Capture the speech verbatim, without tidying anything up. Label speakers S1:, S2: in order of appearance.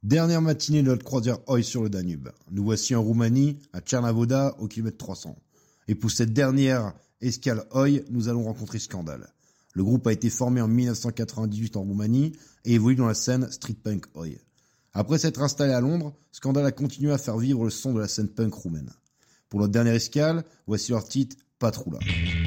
S1: Dernière matinée de notre croisière Oi sur le Danube. Nous voici en Roumanie, à Tchernavoda, au kilomètre trois cents. Et pour cette dernière escale Oi, nous allons rencontrer Scandal. Le groupe a été formé en mille neuf cent quatre-vingt-dix-huit en Roumanie et évolue dans la scène street punk Oi. Après s'être installé à Londres, Scandal a continué à faire vivre le son de la scène punk roumaine. Pour notre dernière escale, voici leur titre Patroula.